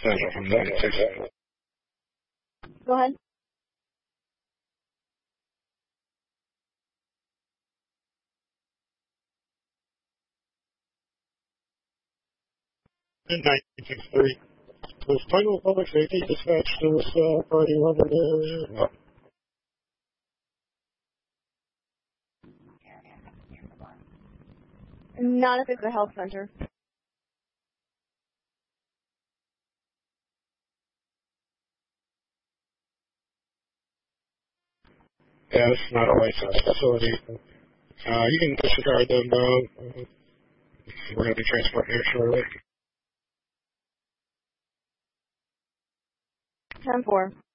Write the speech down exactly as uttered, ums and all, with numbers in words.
Central from ninety-six. Go ahead. ninety-six three. Was Tango Public Safety dispatched to this uh, Friday eleven area? No. Not if it's a health center. Yeah, this is not a licensed facility. Uh, you can disregard them, though. We're going to be transporting here shortly. ten four.